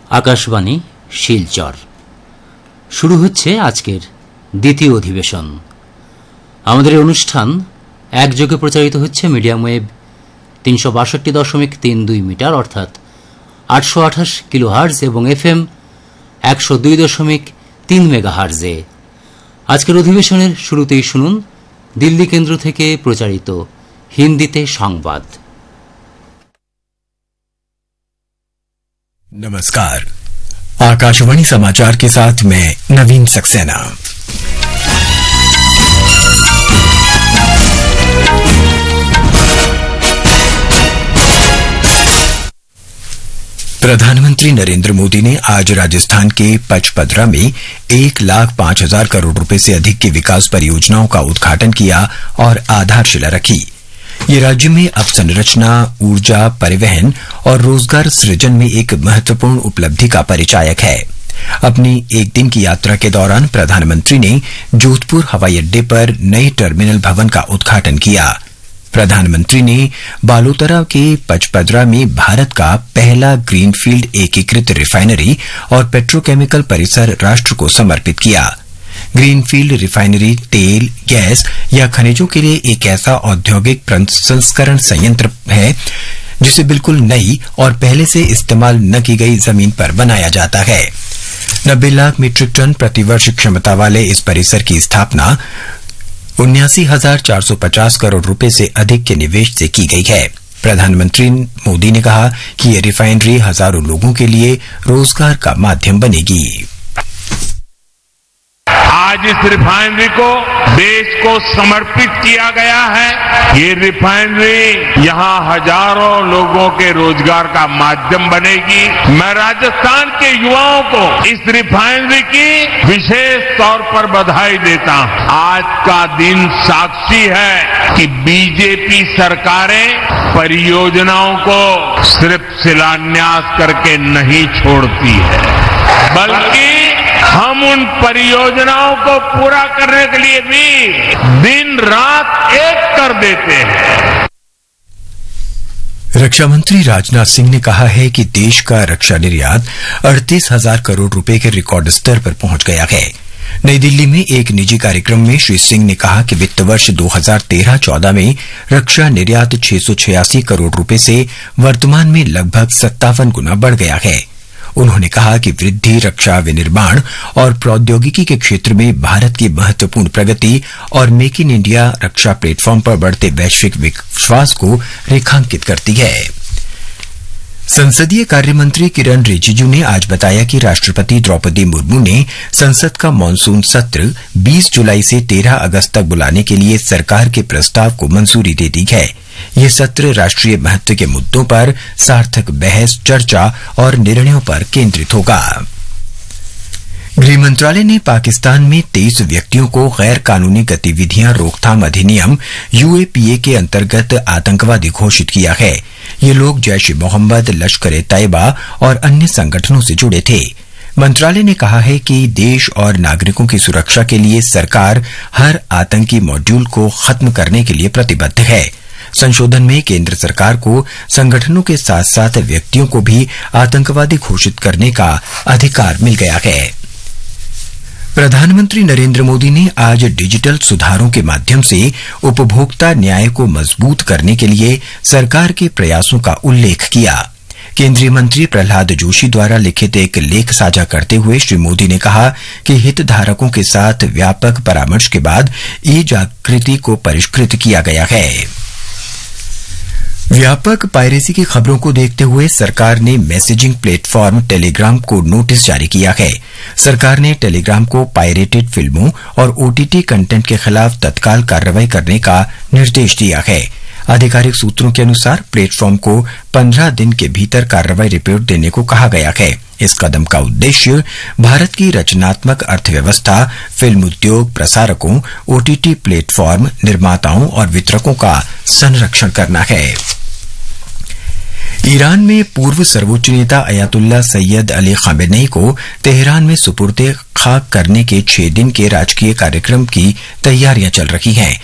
আকাশবাণী শিলচর। শুরু হচ্ছে আজকের দ্বিতীয় অধিবেশন। আমাদের এই অনুষ্ঠান একযোগে প্রচারিত হচ্ছে মিডিয়াম ওয়েভ 362.32 মিটার অর্থাৎ 828 কিলোহার্জ এবং এফএম 102.3 মেগাহার্জে। আজকের অধিবেশনের শুরুতেই শুনুন দিল্লি কেন্দ্র থেকে প্রচারিত হিন্দিতে সংবাদ। नमस्कार, आकाशवाणी समाचार के साथ मैं नवीन सक्सेना। प्रधानमंत्री नरेंद्र मोदी ने आज राजस्थान के पचपदरा में 1,05,000 करोड़ रुपए से अधिक की विकास परियोजनाओं का उद्घाटन किया और आधारशिला रखी। ये राज्य में अवसंरचना, ऊर्जा, परिवहन और रोजगार सृजन में एक महत्वपूर्ण उपलब्धि का परिचायक है। अपनी एक दिन की यात्रा के दौरान प्रधानमंत्री ने जोधपुर हवाई अड्डे पर नए टर्मिनल भवन का उद्घाटन किया। प्रधानमंत्री ने बालोतरा के पचपदरा में भारत का पहला ग्रीनफील्ड एकीकृत रिफाइनरी और पेट्रोकेमिकल परिसर राष्ट्र को समर्पित किया। ग्रीनफील्ड रिफाइनरी तेल, गैस या खनिजों के लिए एक ऐसा औद्योगिक प्रसंस्करण संयंत्र है जिसे बिल्कुल नई और पहले से इस्तेमाल न की गई जमीन पर बनाया जाता है। 90 लाख मीट्रिक टन प्रतिवर्ष क्षमता वाले इस परिसर की स्थापना 79,450 करोड़ रुपए से अधिक के निवेश से की गई है। प्रधानमंत्री मोदी ने कहा कि ये रिफाइनरी हजारों लोगों के लिए रोजगार का माध्यम बनेगी। आज इस रिफाइनरी को देश को समर्पित किया गया है। ये रिफाइनरी यहां हजारों लोगों के रोजगार का माध्यम बनेगी। मैं राजस्थान के युवाओं को इस रिफाइनरी की विशेष तौर पर बधाई देता हूं। आज का दिन साक्षी है कि बीजेपी सरकारें परियोजनाओं को सिर्फ शिलान्यास करके नहीं छोड़ती है, बल्कि हम उन परियोजनाओं को पूरा करने के लिए भी दिन रात एक कर देते हैं। रक्षा मंत्री राजनाथ सिंह ने कहा है कि देश का रक्षा निर्यात 38,000 करोड़ रुपए के रिकॉर्ड स्तर पर पहुंच गया है। नई दिल्ली में एक निजी कार्यक्रम में श्री सिंह ने कहा कि वित्त वर्ष 2013-14 में रक्षा निर्यात 686 करोड़ रुपए से वर्तमान में लगभग 57 गुना बढ़ गया है। उन्होंने कहा कि वृद्धि, रक्षा विनिर्माण और प्रौद्योगिकी के क्षेत्र में भारत की महत्वपूर्ण प्रगति और make in India Raksha platform पर बढ़ते वैश्विक विश्वास को रेखांकित करती है। संसदीय कार्य मंत्री किरण रिजिजू ने आज बताया कि राष्ट्रपति द्रौपदी मुर्मू ने संसद का मानसून सत्र 20 जुलाई से 13 अगस्त तक बुलाने के लिए सरकार के प्रस्ताव को मंजूरी दे दी है। ये सत्र राष्ट्रीय महत्व के मुद्दों पर सार्थक बहस, चर्चा और निर्णयों पर केंद्रित होगा। गृह मंत्रालय ने पाकिस्तान में 23 व्यक्तियों को गैर कानूनी गतिविधियां रोकथाम अधिनियम UAPA के अंतर्गत आतंकवादी घोषित किया है। ये लोग जैश-ए-मोहम्मद, लश्कर-ए-तैयबा और अन्य संगठनों से जुड़े थे। मंत्रालय ने कहा है कि देश और नागरिकों की सुरक्षा के लिए सरकार हर आतंकी मॉड्यूल को खत्म करने के लिए प्रतिबद्ध है। संशोधन में केंद्र सरकार को संगठनों के साथ साथ व्यक्तियों को भी आतंकवादी घोषित करने का अधिकार मिल गया है। प्रधानमंत्री नरेंद्र मोदी ने आज डिजिटल सुधारों के माध्यम से उपभोक्ता न्याय को मजबूत करने के लिए सरकार के प्रयासों का उल्लेख किया। केंद्रीय मंत्री प्रहलाद जोशी द्वारा लिखित एक लेख साझा करते हुए श्री मोदी ने कहा कि हितधारकों के साथ व्यापक परामर्श के बाद ई-जागृति को परिष्कृत किया गया है। व्यापक पायरेसी की खबरों को देखते हुए सरकार ने मैसेजिंग प्लेटफॉर्म टेलीग्राम को नोटिस जारी किया है। सरकार ने टेलीग्राम को पायरेटेड फिल्मों और OTT कंटेंट के खिलाफ तत्काल कार्रवाई करने का निर्देश दिया है। आधिकारिक सूत्रों के अनुसार प्लेटफॉर्म को 15 दिन के भीतर कार्रवाई रिपोर्ट देने को कहा गया है। इस कदम का उद्देश्य भारत की रचनात्मक अर्थव्यवस्था, फिल्म उद्योग, प्रसारकों, OTT प्लेटफॉर्म निर्माताओं और वितरकों का संरक्षण करना है। ईरान में पूर्व सर्वोच्च नेता अयातुल्ला सैयद अली खामेनेई को तेहरान में सुपुर्दे खाक करने के 6 दिन के राजकीय कार्यक्रम की तैयारियां चल रही हैं।